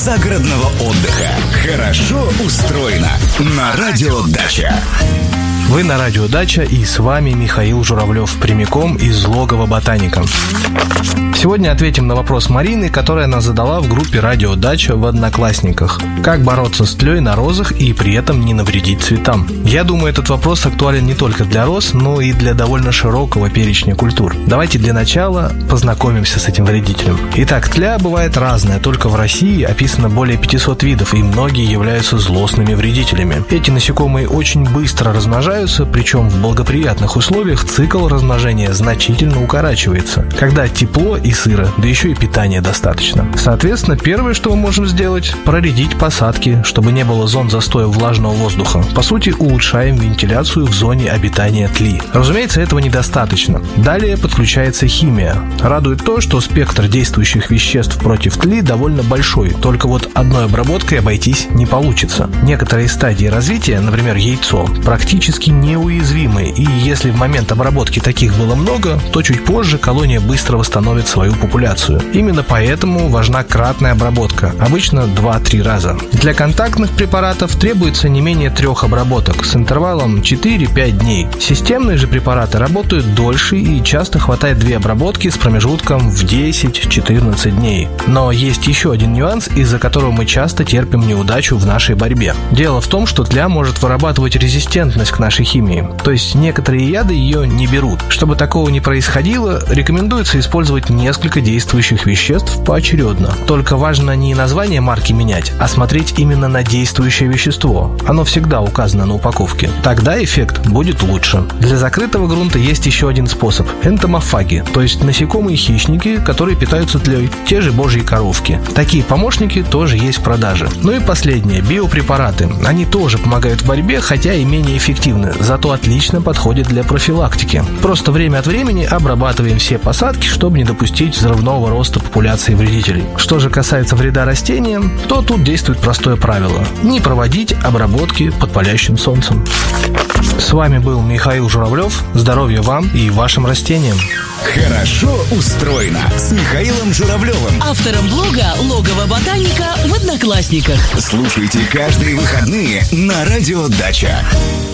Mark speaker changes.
Speaker 1: загородного отдыха. Хорошо устроено на Радио Дача.
Speaker 2: Вы на Радио Дача, и с вами Михаил Журавлев, прямиком из логова ботаника. Сегодня ответим на вопрос Марины, которая она задала в группе Радио Дача в Одноклассниках. Как бороться с тлей на розах и при этом не навредить цветам? Я думаю, этот вопрос актуален не только для роз, но и для довольно широкого перечня культур. Давайте для начала познакомимся с этим вредителем. Итак, тля бывает разная. Только в России описано более 500 видов, и многие являются злостными вредителями. Эти насекомые очень быстро размножаются, причем в благоприятных условиях цикл размножения значительно укорачивается, когда тепло и сыро, да еще и питания достаточно. Соответственно, первое, что мы можем сделать, проредить посадки, чтобы не было зон застоя влажного воздуха. По сути, улучшаем вентиляцию в зоне обитания тли. Разумеется, этого недостаточно. Далее подключается химия. Радует то, что спектр действующих веществ против тли довольно большой, только вот одной обработкой обойтись не получится. Некоторые стадии развития, например, яйцо, практически неуязвимы, и если в момент обработки таких было много, то чуть позже колония быстро восстановит свою популяцию. Именно поэтому важна кратная обработка, обычно 2-3 раза. Для контактных препаратов требуется не менее 3 обработок с интервалом 4-5 дней. Системные же препараты работают дольше, и часто хватает 2 обработки с промежутком в 10-14 дней. Но есть еще один нюанс, из-за которого мы часто терпим неудачу в нашей борьбе. Дело в том, что тля может вырабатывать резистентность к нашей химии, то есть некоторые яды ее не берут. Чтобы такого не происходило, рекомендуется использовать несколько действующих веществ поочередно. Только важно не название марки менять, а смотреть именно на действующее вещество. Оно всегда указано на упаковке. Тогда эффект будет лучше. Для закрытого грунта есть еще один способ – энтомофаги, то есть насекомые-хищники, которые питаются тлей, те же божьи коровки. Такие помощники тоже есть в продаже. Ну и последнее – биопрепараты. Они тоже помогают в борьбе, хотя и менее эффективны, зато отлично подходят для профилактики. Просто время от времени обрабатываем все посадки, чтобы не допустить взрывного роста популяции вредителей. Что же касается вреда растениям, то тут действует простое правило – не проводить обработки под палящим солнцем. С вами был Михаил Журавлев. Здоровья вам и вашим растениям.
Speaker 1: Хорошо устроено с Михаилом Журавлевым,
Speaker 3: автором блога «Логово ботаника» в Одноклассниках.
Speaker 1: Слушайте каждые выходные на Радио Дача.